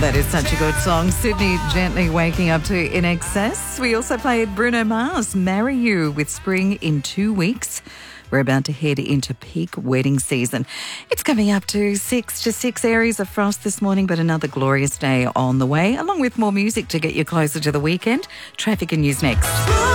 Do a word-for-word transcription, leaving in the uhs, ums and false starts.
that is such a good song. Sydney gently waking up to In Excess. We also played Bruno Mars, Marry You, with spring in two weeks. We're about to head into peak wedding season. It's coming up to six to six areas of frost this morning, but another glorious day on the way, along with more music to get you closer to the weekend. Traffic and news next.